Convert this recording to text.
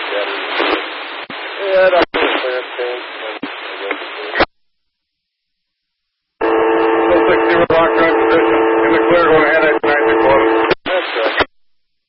Yeah, I'd offer a clearance change. Still 60 with lock, you're in position. In the clear, go ahead.